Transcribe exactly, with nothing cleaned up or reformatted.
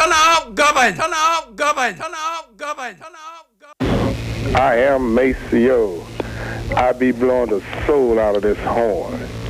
Turn off govern. Turn off govern. Turn off govern. Turn off govern. I am Maceo. I be blowing the soul out of this horn.